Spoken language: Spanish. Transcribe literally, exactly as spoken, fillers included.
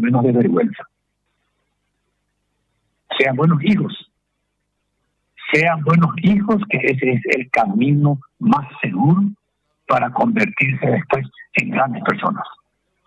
menos de vergüenza. Sean buenos hijos. Sean buenos hijos, que ese es el camino más seguro para convertirse después en grandes personas.